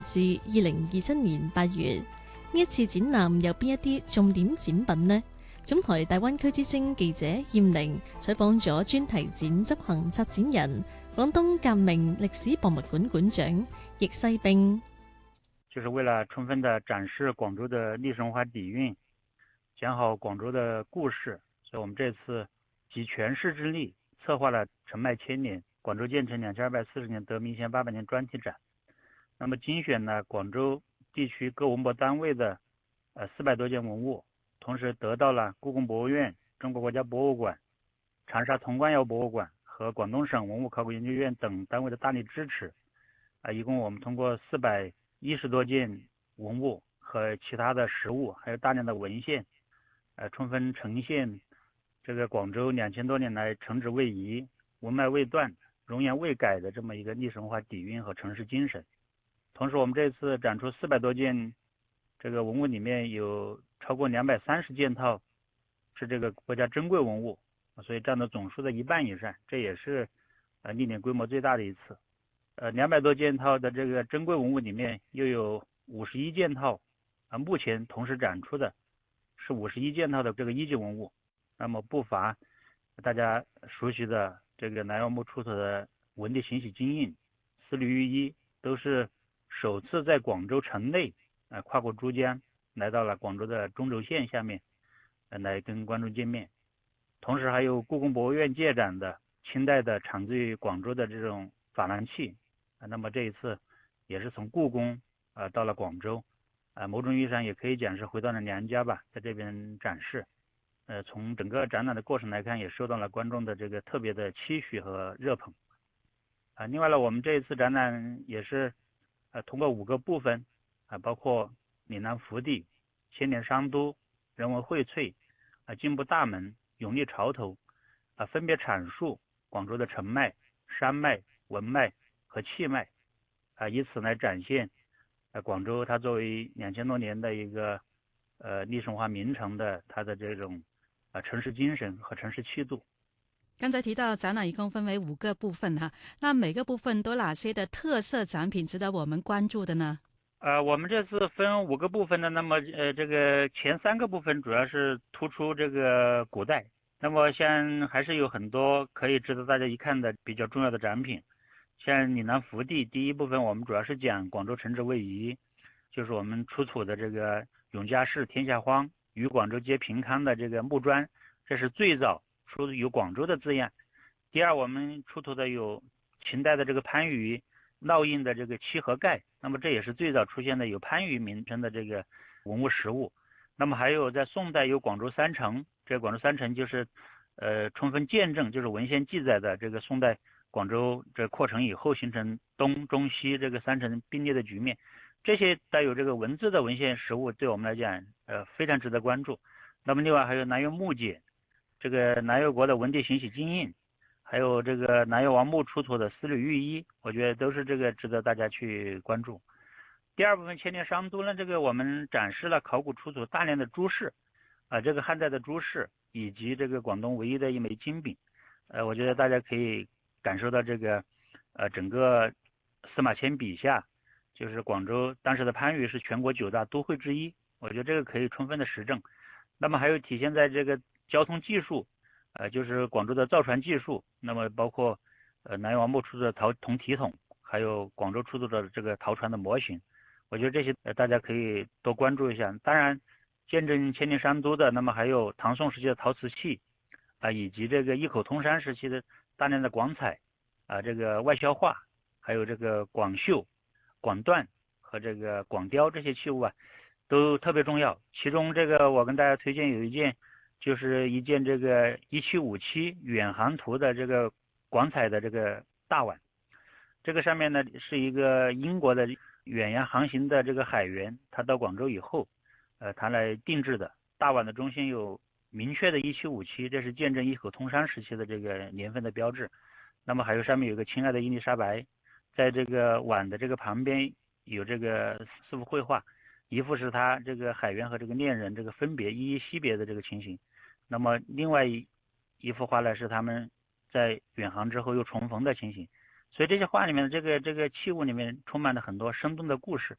至2027年8月，呢一次展覽有邊一啲重點展品呢？總台大灣區之聲記者燕玲採訪咗專題展執行策展人、廣東革命歷史博物館館長易西兵。 就是為了充分的展示廣州的歷史文化底蘊，講好廣州的故事，所以我們這次集全市之力策劃了陳邁千年、廣州建成2240年、得名100年專題展。那麼精選了廣州地區各文博單位的400多件文物，同時得到了故宮博物院、中國國家博物館、長沙潼關窯博物館和廣東省文物考古研究院等單位的大力支持。一共我們通過410多件文物和其他的實物，還有大量的文獻，充分呈現這個廣州2000多年來城址未移、文脈未斷、容顏未改的這麼一個歷史文化底蘊和城市精神。同時我們這次展出400多件這個文物，裡面有超過230件套是這個國家珍貴文物，所以佔到總數的1半以上，這也是歷年規模最大的一次。200多件套的這個珍貴文物裡面又有51件套，目前同時展出的是51件套的這個一級文物。那麼不乏大家熟悉的這個南窯墓出土的文帝行洗金印、丝縷玉衣，都是首次在廣州城內跨過珠江，來到了廣州的中軸線下面，來跟觀眾見面。同時還有故宮博物院借展的清代的產自於廣州的這種珐琅器，那麼這一次也是從故宮到了廣州，某種意義上也可以講是回到了娘家吧，在這邊展示。從整個展覽的過程來看，也受到了觀眾的這個特別的期許和熱捧。另外呢，我們這一次展覽也是通過5個部分，包括嶺南福地、千年商都、人文薈萃、進步大門、永歷潮頭，分別闡述廣州的城脈、山脈、文脈和氣脈，以此來展現廣州它作為2000多年的一個歷史文化名城的它的這種城市精神和城市氣度。 剛才提到展覽一共分為5個部分哈，那每個部分都哪些的特色展品值得我們關注的呢？ 我們這次分5個部分呢，那麼這個前3個部分主要是突出這個古代，那麼像還是有很多可以值得大家一看的比較重要的展品，像嶺南福地第一部分我們主要是講廣州城址未移，就是我們出土的這個永嘉市天下荒與廣州皆平康的這個木磚，這是最早出有廣州的字樣。第二，我們出土的有秦代的這個番禺烙印的這個漆盒蓋，那麼這也是最早出現的有番禺名稱的這個文物實物。那麼還有在宋代有廣州三城，這個廣州三城就是充分見證就是文獻記載的這個宋代廣州這擴城以後形成東中西這個三城並列的局面。這些帶有這個文字的文獻實物對我們來講非常值得關注。那麼另外還有南窯木簡，這個南窯國的文帝行洗金印，還有這個南窯王墓出土的絲縷玉衣，我覺得都是這個值得大家去關注。第二部分千年商都呢，這個我們展示了考古出土大量的珠飾，這個漢代的珠飾以及這個廣東唯一的一枚金餅，我覺得大家可以感受到這個整個司馬遷筆下，就是廣州當時的番禺是全國9大都會之一，我覺得這個可以充分的實證。那麼還有體現在這個交通技術，就是廣州的造船技術，那麼包括南窯王墓出土的銅體桶，還有廣州出土的這個陶船的模型，我覺得這些大家可以多關注一下。當然見證千年商都的，那麼還有唐宋時期的陶瓷器，以及這個異口通商時期的大量的廣彩，這個外銷畫，還有這個廣繡、廣緞和這個廣雕這些器物都特別重要。其中這個我跟大家推薦有一件，就是一件這個1757遠航圖的這個廣彩的這個大碗，這個上面呢是一個英國的遠洋航行的這個海員，他到廣州以後，他來定制的大碗的中心有明確的1757，這是見證異口通商時期的這個年份的標誌。那麼還有上面有個親愛的伊麗莎白，在這個碗的這個旁邊有這個4幅繪畫，一幅是他這個海員和這個戀人這個分別依依惜別的這個情形，那麼另外一幅畫呢是他們在遠航之後又重逢的情形。 所以这些画里面的这个器物里面充满了很多生动的故事。